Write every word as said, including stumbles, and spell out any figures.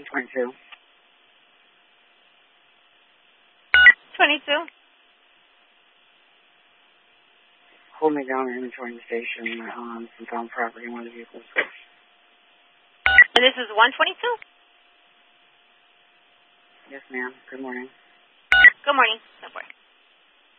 twenty-two. twenty-two. Hold me down in the inventory station on some found property in one of the vehicles. And this is one twenty-two? Yes, ma'am. Good morning. Good morning. Go for it.